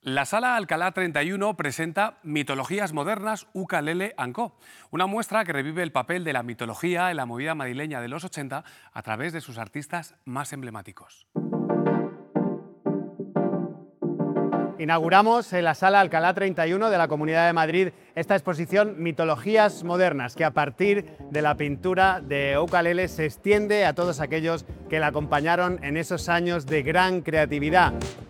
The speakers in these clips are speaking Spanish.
La Sala Alcalá 31 presenta Mitologías Modernas Ukelele & Co, una muestra que revive el papel de la mitología en la movida madrileña de los 80 a través de sus artistas más emblemáticos. Inauguramos en la Sala Alcalá 31 de la Comunidad de Madrid esta exposición Mitologías Modernas, que a partir de la pintura de ukelele se extiende a todos aquellos que la acompañaron en esos años de gran creatividad.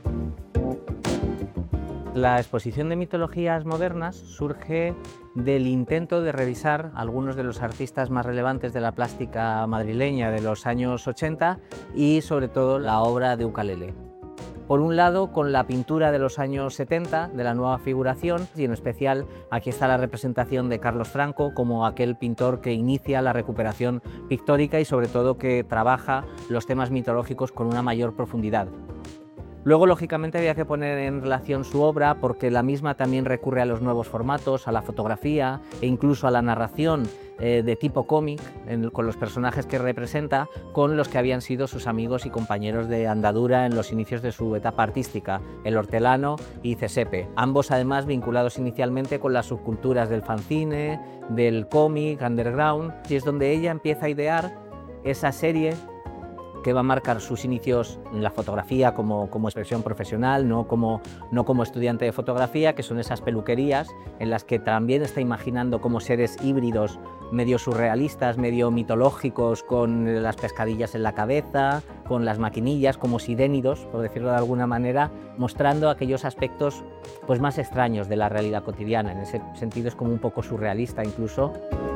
La exposición de mitologías modernas surge del intento de revisar algunos de los artistas más relevantes de la plástica madrileña de los años 80 y sobre todo la obra de ukelele. Por un lado, con la pintura de los años 70, de la nueva figuración, y en especial aquí está la representación de Carlos Franco como aquel pintor que inicia la recuperación pictórica y sobre todo que trabaja los temas mitológicos con una mayor profundidad. Luego, lógicamente, había que poner en relación su obra porque la misma también recurre a los nuevos formatos, a la fotografía e incluso a la narración de tipo cómic, con los personajes que representa, con los que habían sido sus amigos y compañeros de andadura en los inicios de su etapa artística, El Hortelano y Cesepe, ambos además vinculados inicialmente con las subculturas del fanzine, del cómic, underground, y es donde ella empieza a idear esa serie que va a marcar sus inicios en la fotografía como expresión profesional, no como estudiante de fotografía, que son esas peluquerías en las que también está imaginando como seres híbridos, medio surrealistas, medio mitológicos, con las pescadillas en la cabeza, con las maquinillas, como sirénidos, por decirlo de alguna manera, mostrando aquellos aspectos pues, más extraños de la realidad cotidiana. En ese sentido es como un poco surrealista incluso.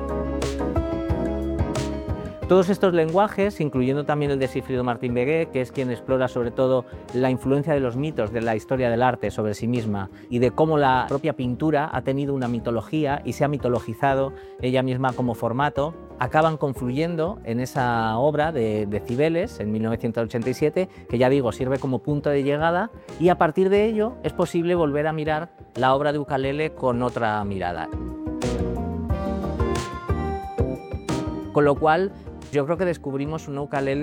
Todos estos lenguajes, incluyendo también el de Sigfrido Martín Vegué, que es quien explora sobre todo la influencia de los mitos de la historia del arte sobre sí misma y de cómo la propia pintura ha tenido una mitología y se ha mitologizado ella misma como formato, acaban confluyendo en esa obra de Cibeles en 1987, que ya digo sirve como punto de llegada, y a partir de ello es posible volver a mirar la obra de ukelele con otra mirada. Con lo cual, yo creo que descubrimos un ukelele